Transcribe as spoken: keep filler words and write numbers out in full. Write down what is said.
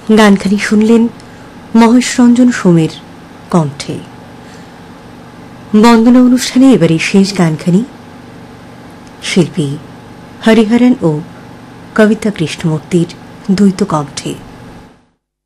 গানখানি শুনলেন মহেশ রঞ্জন সোমের কণ্ঠে। বন্দনা অনুষ্ঠানে এবারে শেষ গানখানি শিল্পী হরিহরন ও কবিতা কৃষ্ণমূর্তির দ্বৈত কণ্ঠে।